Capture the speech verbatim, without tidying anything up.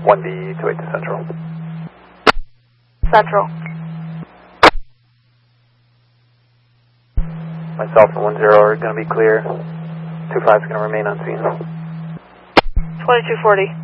one B two eight to Central. Central. Myself and one zero are going to be clear. two five is going to remain on scene. twenty-two forty.